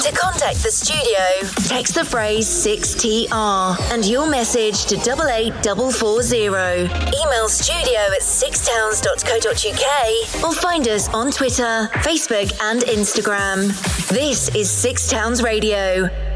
To contact the studio, text the phrase 6TR and your message to 88440. Email studio@sixtowns.co.uk or find us on Twitter, Facebook and Instagram. This is Six Towns Radio.